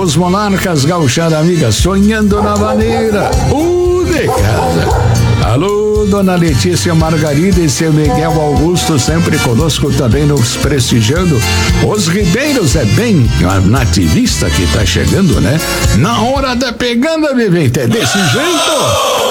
Os Monarcas Gauchada Amiga, sonhando na maneira, de casa. Alô, dona Letícia Margarida e seu Miguel Augusto, sempre conosco também nos prestigiando. Os Ribeiros é bem a nativista que tá chegando, né? Na hora da peganda, vivente, é desse jeito.